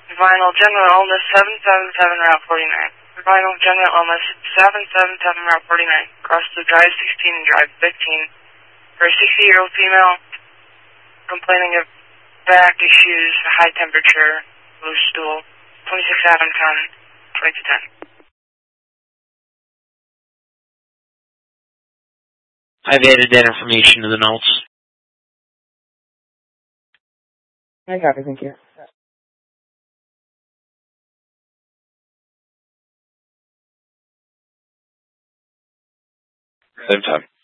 Vinyl General Illness 777 Route 49. Vinyl General Illness 777 Route 49. Cross to Drive 16 and Drive 15. For a 60-year-old female complaining of back issues, high temperature, loose stool. 26 Adam Town, 2210. I've added that information to the notes. I copy, thank you. Same time.